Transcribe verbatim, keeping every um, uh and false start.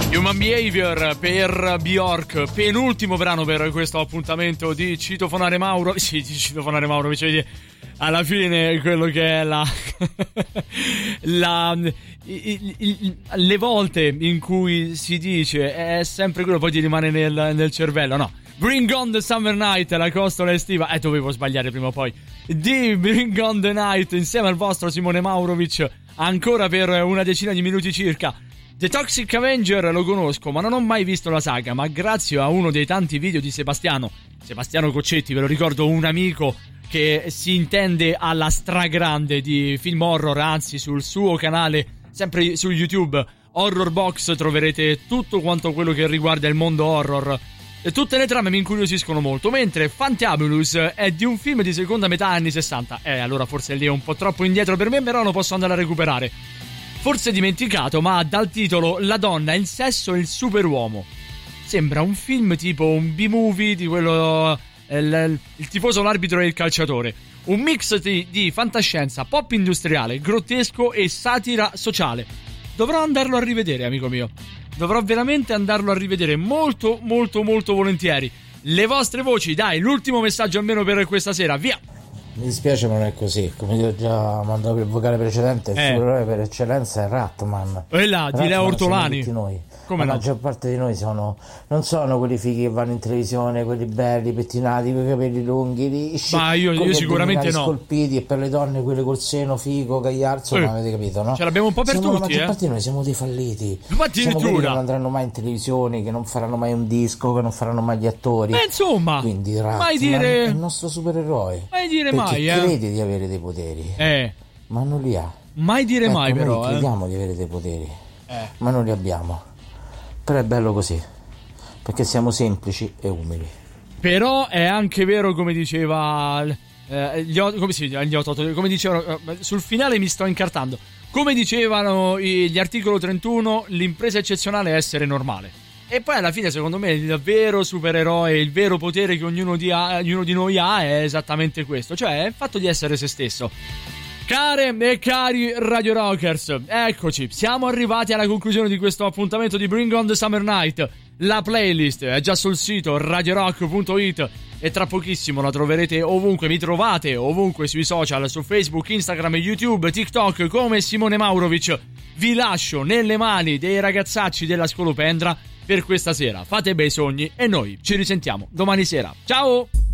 Human Behavior per Bjork, penultimo brano per questo appuntamento di Citofonare Mauro. Sì, di Citofonare Mauro, cioè, alla fine quello che è la, la il, il, le volte in cui si dice è sempre quello, poi ti rimane nel, nel cervello, no? Bring on the summer night, la costola estiva. Eh, dovevo sbagliare prima o poi. Di Bring on the night insieme al vostro Simone Maurovic, ancora per una decina di minuti circa. The Toxic Avenger lo conosco, ma non ho mai visto la saga, ma grazie a uno dei tanti video di Sebastiano, Sebastiano Coccetti, ve lo ricordo, un amico che si intende alla stragrande di film horror, anzi sul suo canale, sempre su YouTube, Horror Box, troverete tutto quanto quello che riguarda il mondo horror. E tutte le trame mi incuriosiscono molto, mentre Fantabulous è di un film di seconda metà anni sessanta. Eh, allora forse lì è un po' troppo indietro per me, però lo posso andare a recuperare. Forse dimenticato, ma dal titolo La donna, il sesso e il superuomo. Sembra un film tipo un B-movie di quello... Il, il tifoso, l'arbitro e il calciatore. Un mix di, di fantascienza, pop industriale, grottesco e satira sociale. Dovrò andarlo a rivedere, amico mio. Dovrò veramente andarlo a rivedere molto, molto, molto volentieri. Le vostre voci, dai, l'ultimo messaggio almeno per questa sera, via! Mi dispiace, ma non è così. Come ti ho già mandato per il vocale precedente, il eh. supereroe per eccellenza è Ratman. E là, di Leo Ortolani. Tutti noi. Come la no? maggior parte di noi sono, non sono quelli fighi che vanno in televisione, quelli belli, pettinati, con i capelli lunghi, lisci, ma io, io sicuramente no. Scolpiti, e per le donne quelle col seno figo, gagliarzo, eh. non avete capito, no? Ce l'abbiamo un po' per siamo, tutti, la maggior eh. parte di noi siamo dei falliti. Ma siamo quelli che non andranno mai in televisione, che non faranno mai un disco, che non faranno mai gli attori. Ma insomma, quindi Ratman mai dire... è il nostro supereroe. Mai dire perché mai, eh. crede di avere dei poteri, eh. ma non li ha. Mai dire ecco, mai, noi però. crediamo eh. di avere dei poteri, eh. ma non li abbiamo. Però è bello così, perché siamo semplici e umili. Però è anche vero, come diceva eh, gli, come, sì, gli otto, come dicevano, sul finale mi sto incartando, come dicevano gli articolo trentuno, l'impresa eccezionale è essere normale. E poi alla fine, secondo me, il vero supereroe, il vero potere che ognuno di, ha, ognuno di noi ha è esattamente questo, cioè il fatto di essere se stesso. Care e cari Radio Rockers, eccoci, siamo arrivati alla conclusione di questo appuntamento di Bring on the Summer Night. La playlist è già sul sito radio rock punto it e tra pochissimo la troverete ovunque, mi trovate ovunque sui social, su Facebook, Instagram, YouTube, TikTok come Simone Maurovic. Vi lascio nelle mani dei ragazzacci della Scolopendra per questa sera. Fate bei sogni e noi ci risentiamo domani sera. Ciao!